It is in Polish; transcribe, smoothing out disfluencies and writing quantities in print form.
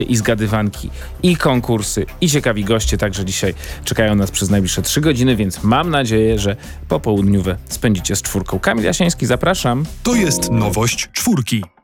i zgadywanki, i konkursy, i ciekawi goście. Także dzisiaj czekają nas przez najbliższe 3 godziny, więc mam nadzieję, że popołudniowe spędzicie z czwórką. Kamil Jasiński, zapraszam. To jest nowość czwórki.